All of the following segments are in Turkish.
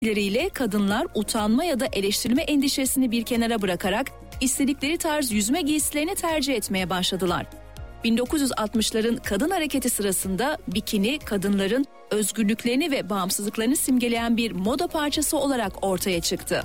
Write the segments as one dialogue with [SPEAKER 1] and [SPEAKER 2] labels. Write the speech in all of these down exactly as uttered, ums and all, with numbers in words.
[SPEAKER 1] ile kadınlar utanma ya da eleştirilme endişesini bir kenara bırakarak istedikleri tarz yüzme giysilerini tercih etmeye başladılar. bin dokuz yüz altmışların kadın hareketi sırasında bikini kadınların özgürlüklerini ve bağımsızlıklarını simgeleyen bir moda parçası olarak ortaya çıktı.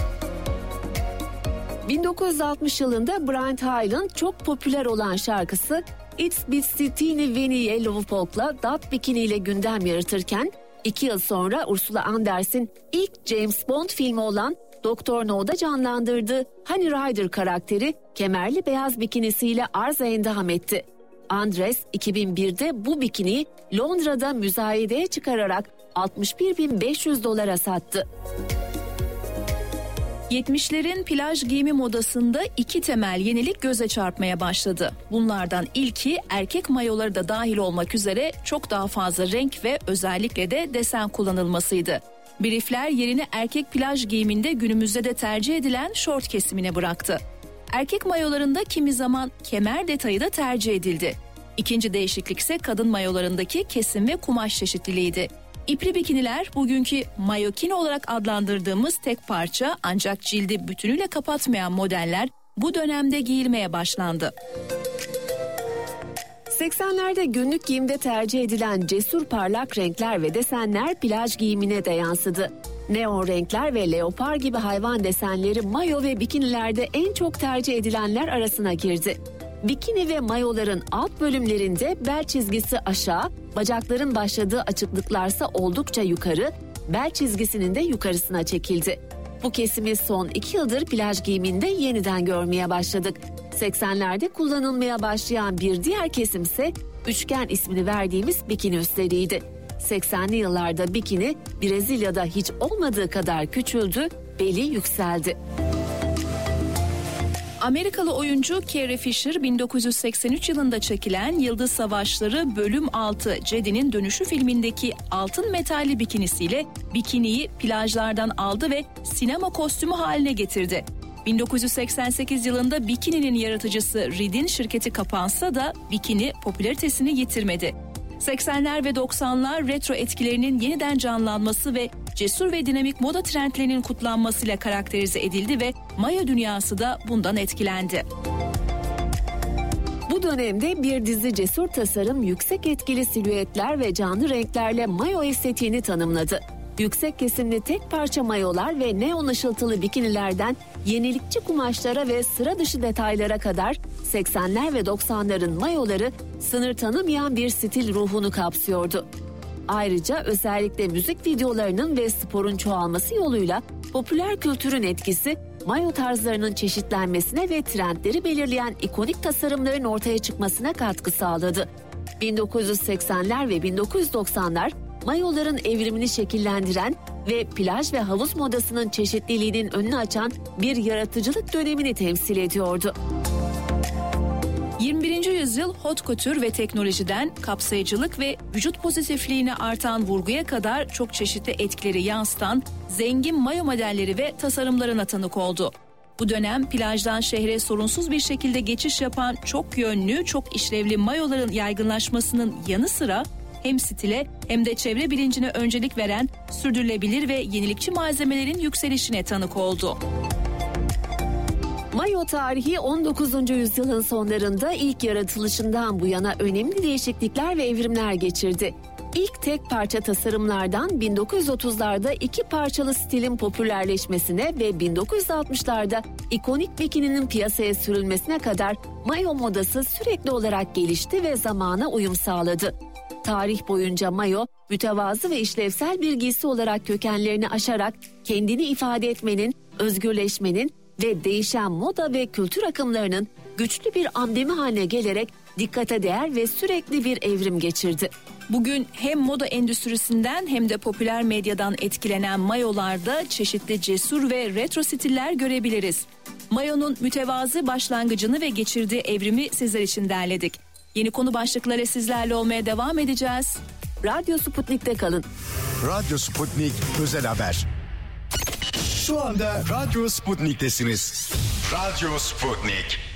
[SPEAKER 2] bin dokuz yüz altmış yılında Brian Tyler'ın çok popüler olan şarkısı It's Bitsitini Veni Yellow Polk'la dat bikini ile gündem yaratırken iki yıl sonra Ursula Anders'in ilk James Bond filmi olan Doktor No'da canlandırdığı Honey Rider karakteri kemerli beyaz bikinisiyle arıza endam etti. Andres iki bin birde bu bikiniyi Londra'da müzayedeye çıkararak altmış bir bin beş yüz dolara sattı.
[SPEAKER 1] yetmişlerin plaj giyimi modasında iki temel yenilik göze çarpmaya başladı. Bunlardan ilki erkek mayoları da dahil olmak üzere çok daha fazla renk ve özellikle de desen kullanılmasıydı. Briefler yerini erkek plaj giyiminde günümüzde de tercih edilen şort kesimine bıraktı. Erkek mayolarında kimi zaman kemer detayı da tercih edildi. İkinci değişiklik ise kadın mayolarındaki kesim ve kumaş çeşitliliğiydi. İpli bikiniler bugünkü mayokini olarak adlandırdığımız tek parça ancak cildi bütünüyle kapatmayan modeller bu dönemde giyilmeye başlandı.
[SPEAKER 2] seksenlerde günlük giyimde tercih edilen cesur parlak renkler ve desenler plaj giyimine de yansıdı. Neon renkler ve leopar gibi hayvan desenleri mayo ve bikinilerde en çok tercih edilenler arasına girdi. Bikini ve mayoların alt bölümlerinde bel çizgisi aşağı, bacakların başladığı açıklıklarsa oldukça yukarı, bel çizgisinin de yukarısına çekildi. Bu kesimi son iki yıldır plaj giyiminde yeniden görmeye başladık. seksenlerde kullanılmaya başlayan bir diğer kesim ise üçgen ismini verdiğimiz bikini üstleriydi. seksenli yıllarda bikini Brezilya'da hiç olmadığı kadar küçüldü, beli yükseldi.
[SPEAKER 1] Amerikalı oyuncu Carrie Fisher bin dokuz yüz seksen üç yılında çekilen Yıldız Savaşları Bölüm altı Jedi'nin Dönüşü filmindeki altın metalli bikinisiyle bikiniyi plajlardan aldı ve sinema kostümü haline getirdi. bin dokuz yüz seksen sekiz yılında bikininin yaratıcısı Reed'in şirketi kapansa da bikini popülaritesini yitirmedi. seksenler ve doksanlar retro etkilerinin yeniden canlanması ve cesur ve dinamik moda trendlerinin kutlanmasıyla karakterize edildi ve mayo dünyası da bundan etkilendi.
[SPEAKER 2] Bu dönemde bir dizi cesur tasarım yüksek etkili silüetler ve canlı renklerle mayo estetiğini tanımladı. Yüksek kesimli tek parça mayolar ve neon ışıltılı bikinilerden yenilikçi kumaşlara ve sıra dışı detaylara kadar seksenler ve doksanların mayoları sınır tanımayan bir stil ruhunu kapsıyordu. Ayrıca özellikle müzik videolarının ve sporun çoğalması yoluyla popüler kültürün etkisi mayo tarzlarının çeşitlenmesine ve trendleri belirleyen ikonik tasarımların ortaya çıkmasına katkı sağladı. bin dokuz yüz seksenler ve bin dokuz yüz doksanlar mayoların evrimini şekillendiren ve plaj ve havuz modasının çeşitliliğinin önünü açan bir yaratıcılık dönemini temsil ediyordu.
[SPEAKER 1] yirmi birinci yüzyıl haute couture ve teknolojiden kapsayıcılık ve vücut pozitifliğine artan vurguya kadar çok çeşitli etkileri yansıtan zengin mayo modelleri ve tasarımlarına tanık oldu. Bu dönem plajdan şehre sorunsuz bir şekilde geçiş yapan çok yönlü, çok işlevli mayoların yaygınlaşmasının yanı sıra hem stile hem de çevre bilincine öncelik veren sürdürülebilir ve yenilikçi malzemelerin yükselişine tanık oldu.
[SPEAKER 2] Mayo tarihi on dokuzuncu yüzyılın sonlarında ilk yaratılışından bu yana önemli değişiklikler ve evrimler geçirdi. İlk tek parça tasarımlardan bin dokuz yüz otuzlarda iki parçalı stilin popülerleşmesine ve bin dokuz yüz altmışlarda ikonik bikininin piyasaya sürülmesine kadar mayo modası sürekli olarak gelişti ve zamana uyum sağladı. Tarih boyunca mayo, mütevazı ve işlevsel bir giysi olarak kökenlerini aşarak kendini ifade etmenin, özgürleşmenin ve değişen moda ve kültür akımlarının güçlü bir amblemi haline gelerek dikkate değer ve sürekli bir evrim geçirdi.
[SPEAKER 1] Bugün hem moda endüstrisinden hem de popüler medyadan etkilenen mayolarda çeşitli cesur ve retro stiller görebiliriz. Mayonun mütevazı başlangıcını ve geçirdiği evrimi sizler için derledik. Yeni konu başlıkları sizlerle olmaya devam edeceğiz.
[SPEAKER 2] Radyo Sputnik'te kalın.
[SPEAKER 3] Radyo Sputnik Özel Haber. Şu anda Radyo Sputnik'tesiniz. Radyo Sputnik.